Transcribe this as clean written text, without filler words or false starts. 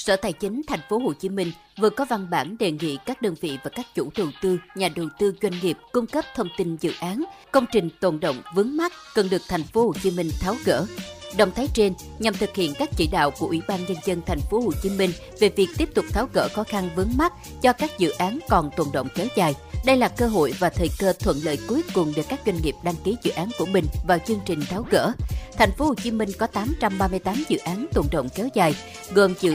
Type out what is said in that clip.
Sở Tài chính Thành phố Hồ Chí Minh vừa có văn bản đề nghị các đơn vị và các chủ đầu tư, nhà đầu tư doanh nghiệp cung cấp thông tin dự án, công trình tồn đọng vướng mắc cần được Thành phố Hồ Chí Minh tháo gỡ. Động thái trên nhằm thực hiện các chỉ đạo của Ủy ban Nhân dân Thành phố Hồ Chí Minh về việc tiếp tục tháo gỡ khó khăn vướng mắc cho các dự án còn tồn đọng kéo dài. Đây là cơ hội và thời cơ thuận lợi cuối cùng để các doanh nghiệp đăng ký dự án của mình vào chương trình tháo gỡ. Thành phố Hồ Chí Minh có 838 dự án tồn đọng kéo dài, gồm dự